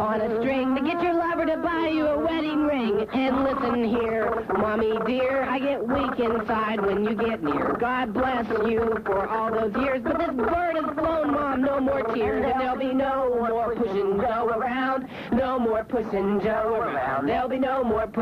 on a string to get your lover to buy you a wedding ring. And listen here, Mommy dear, I get weak inside when you get near. God bless you for all those years, but this bird has flown, Mom, no more tears. And there'll be no more pushing Joe around, no more pushing Joe around. There'll be no more pushing